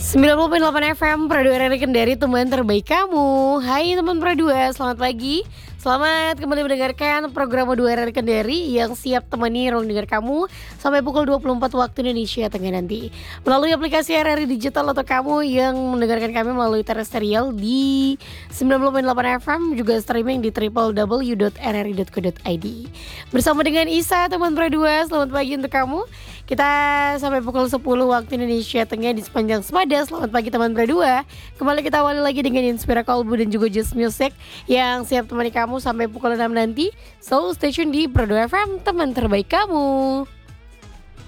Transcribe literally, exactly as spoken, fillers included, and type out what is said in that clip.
sembilan puluh koma delapan F M Pradu R R Kendari, teman terbaik kamu. Hai teman Pradu, selamat pagi. Selamat kembali mendengarkan program dua R R Kendari yang siap temani ruang dengar kamu sampai pukul dua puluh empat waktu Indonesia Tengah nanti. Melalui aplikasi R R I Digital atau kamu yang mendengarkan kami melalui terestrial di sembilan puluh koma delapan F M, juga streaming di w w w dot r r i dot co dot i d. Bersama dengan Isa, teman Pradu, selamat pagi untuk kamu. Kita sampai pukul sepuluh waktu Indonesia Tengah di sepanjang semada. Selamat pagi teman Berdua. Kembali kita awali lagi dengan Inspira Kolbu dan juga Just Music yang siap temani kamu sampai pukul enam nanti. So stay tune di Berdua F M, teman terbaik kamu.